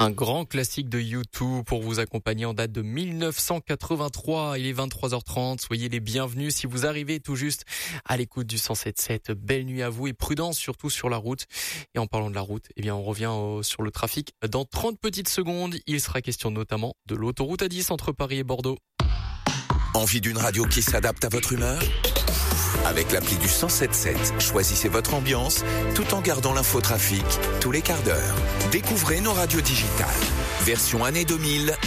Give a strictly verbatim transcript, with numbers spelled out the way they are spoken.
Un grand classique de U deux pour vous accompagner en date de mille neuf cent quatre-vingt-trois. Il est vingt-trois heures trente. Soyez les bienvenus si vous arrivez tout juste à l'écoute du cent sept virgule sept. Belle nuit à vous et prudence surtout sur la route. Et en parlant de la route, eh bien, on revient au, sur le trafic dans trente petites secondes. Il sera question notamment de l'autoroute A dix entre Paris et Bordeaux. Envie d'une radio qui s'adapte à votre humeur ? Avec l'appli du cent sept virgule sept, choisissez votre ambiance tout en gardant l'infotrafic tous les quarts d'heure. Découvrez nos radios digitales. Version année deux mille.